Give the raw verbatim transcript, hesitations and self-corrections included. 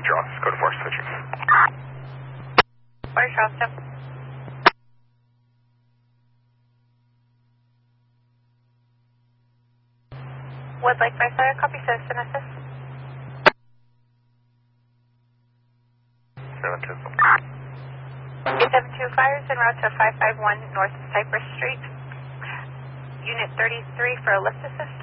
withdrawn. Code four, switching. Four, Charleston. Would like by fire, copy citizen assist. seven two. eight seven two fires en route to five five one North Cypress Street. Unit thirty-three for a lift assist.